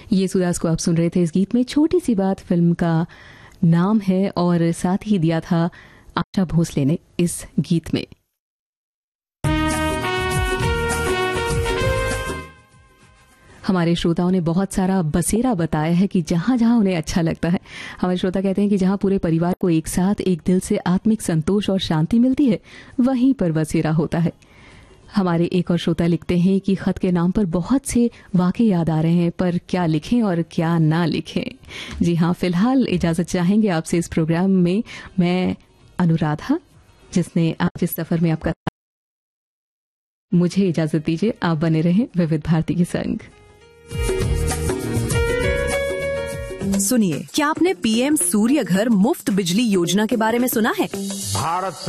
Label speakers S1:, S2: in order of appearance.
S1: येसुदास को आप सुन रहे थे। इस गीत में छोटी सी बात फिल्म का नाम है और साथ ही दिया था आशा भोसले ने इस गीत में। हमारे श्रोताओं ने बहुत सारा बसेरा बताया है कि जहां जहां उन्हें अच्छा लगता है। हमारे श्रोता कहते हैं कि जहां पूरे परिवार को एक साथ एक दिल से आत्मिक संतोष और शांति मिलती है वहीं पर बसेरा होता है। हमारे एक और श्रोता लिखते हैं कि खत के नाम पर बहुत से वाक़े याद आ रहे हैं, पर क्या लिखें और क्या ना लिखें। जी हाँ, फिलहाल इजाजत चाहेंगे आपसे इस प्रोग्राम में मैं अनुराधा, जिसने आज इस सफर में आपका मुझे इजाजत दीजिए। आप बने रहें विविध भारती के संग।
S2: सुनिए, क्या आपने पीएम सूर्य घर मुफ्त बिजली योजना के बारे में सुना है?
S3: भारत